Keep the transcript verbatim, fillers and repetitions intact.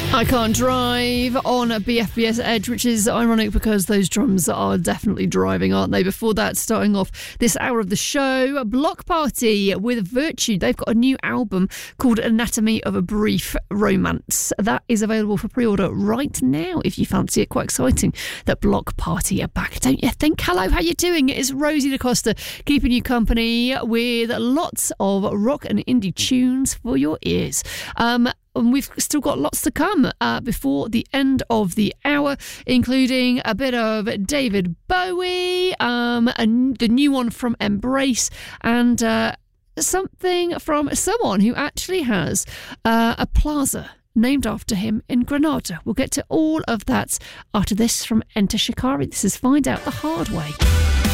I Can't Drive on B F B S Edge, which is ironic because those drums are definitely driving, aren't they? Before that, starting off this hour of the show, Block Party with Virtue. They've got a new album called Anatomy of a Brief Romance. That is available for pre-order right now if you fancy it. Quite exciting that Block Party are back, don't you think? Hello, how you doing? It's Rosie DaCosta keeping you company with lots of rock and indie tunes for your ears. Um, And we've still got lots to come uh, before the end of the hour, including a bit of David Bowie, um, a, the new one from Embrace, and uh, something from someone who actually has uh, a plaza named after him in Granada. We'll get to all of that after this from Enter Shikari. This is Find Out the Hard Way.